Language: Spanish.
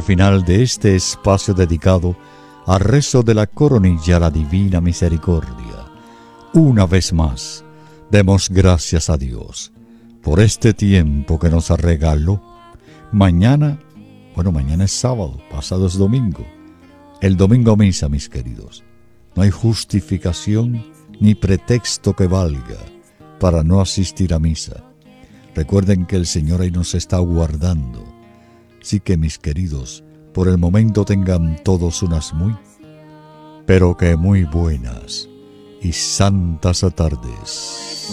final de este espacio dedicado al rezo de la coronilla a la Divina Misericordia. Una vez más, demos gracias a Dios por este tiempo que nos regaló. Mañana es sábado, pasado es domingo. El domingo misa, mis queridos. No hay justificación ni pretexto que valga para no asistir a misa. Recuerden que el Señor ahí nos está guardando. Así que, mis queridos, por el momento tengan todos unas pero que muy buenas y santas tardes.